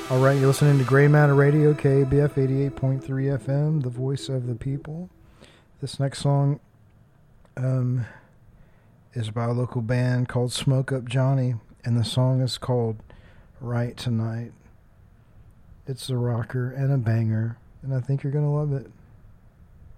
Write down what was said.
All right, you're listening to Gray Matter Radio, KBF 88.3 FM, the voice of the people. This next song is by a local band called Smoke Up Johnny, and the song is called Right Tonight. It's a rocker and a banger, and I think you're going to love it.